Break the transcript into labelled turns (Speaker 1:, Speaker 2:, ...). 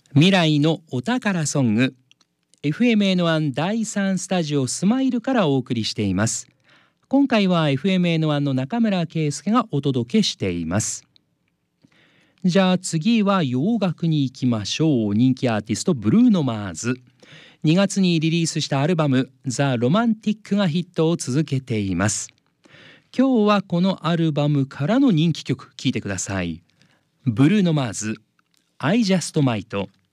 Speaker 1: 未来のお宝ソング FMN1 第3スタジオスマイルからお送りしています。今回は FMN1 の中村圭介がお届けしています。じゃあ次は洋楽に行きましょう。人気アーティストブルーノ・マーズ、2月にリリースしたアルバムザ・ロマンティックがヒットを続けています。今日はこのアルバムからの人気曲聴いてください。ブルーノ・マーズ I Just Might